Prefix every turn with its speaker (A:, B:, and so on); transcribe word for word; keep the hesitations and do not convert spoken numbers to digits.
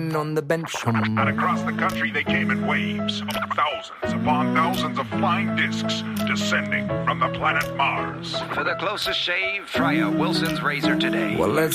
A: man on the bench.
B: And across the country they came in waves, thousands upon thousands of flying discs descending from the planet Mars.
C: For the closest shave, try a Wilson's razor today.
A: Well, let's